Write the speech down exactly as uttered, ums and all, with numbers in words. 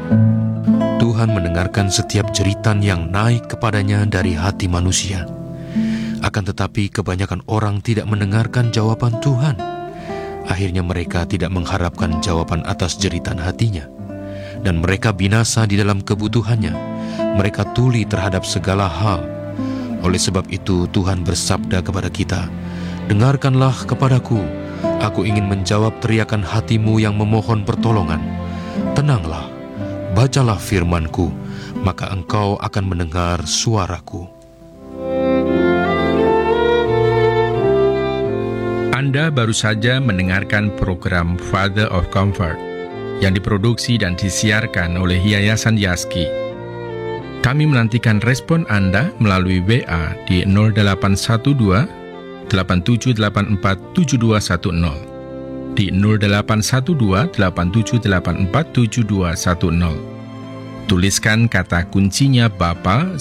Tuhan mendengarkan setiap jeritan yang naik kepadanya dari hati manusia. Akan tetapi kebanyakan orang tidak mendengarkan jawaban Tuhan. Akhirnya mereka tidak mengharapkan jawaban atas jeritan hatinya. Dan mereka binasa di dalam kebutuhannya. Mereka tuli terhadap segala hal. Oleh sebab itu Tuhan bersabda kepada kita, "Dengarkanlah kepadaku, aku ingin menjawab teriakan hatimu yang memohon pertolongan. Tenanglah, bacalah firman-Ku, maka engkau akan mendengar suaraku." Anda baru saja mendengarkan program Father of Comfort yang diproduksi dan disiarkan oleh Yayasan Yaski. Kami menantikan respon Anda melalui W A di nol delapan satu dua delapan tujuh delapan empat tujuh dua satu nol, di nol delapan satu dua delapan tujuh delapan empat tujuh dua satu nol. Tuliskan kata kuncinya Bapa